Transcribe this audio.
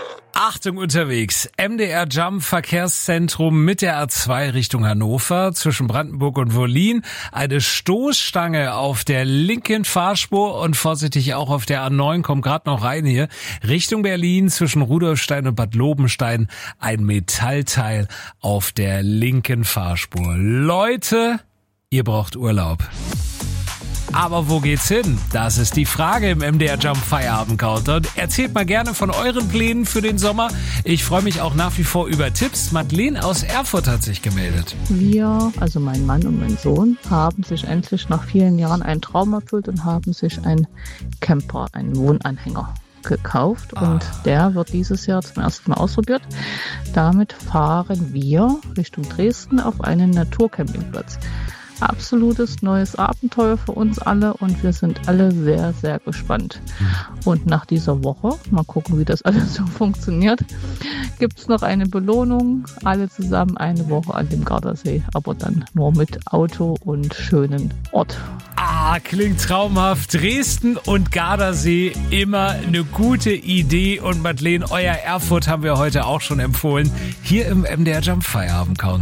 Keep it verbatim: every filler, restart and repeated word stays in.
Achtung unterwegs. M D R Jump Verkehrszentrum mit der A zwei Richtung Hannover zwischen Brandenburg und Wollin. Eine Stoßstange auf der linken Fahrspur und vorsichtig auch auf der A neun, kommt gerade noch rein hier. Richtung Berlin zwischen Rudolfstein und Bad Lobenstein ein Metallteil auf der linken Fahrspur. Leute, ihr braucht Urlaub. Aber wo geht's hin? Das ist die Frage im M D R Jump Feierabend Countdown. Erzählt mal gerne von euren Plänen für den Sommer. Ich freue mich auch nach wie vor über Tipps. Madeleine aus Erfurt hat sich gemeldet. Wir, also mein Mann und mein Sohn, haben sich endlich nach vielen Jahren einen Traum erfüllt und haben sich einen Camper, einen Wohnanhänger gekauft. Ah. Und der wird dieses Jahr zum ersten Mal ausprobiert. Damit fahren wir Richtung Dresden auf einen Naturcampingplatz. Absolutes neues Abenteuer für uns alle und wir sind alle sehr, sehr gespannt. Und nach dieser Woche, mal gucken, wie das alles so funktioniert, gibt es noch eine Belohnung. Alle zusammen eine Woche an dem Gardasee, aber dann nur mit Auto und schönen Ort. Ah, klingt traumhaft. Dresden und Gardasee, immer eine gute Idee. Und Madeleine, euer Erfurt haben wir heute auch schon empfohlen. Hier im M D R Jump Feierabend Countdown.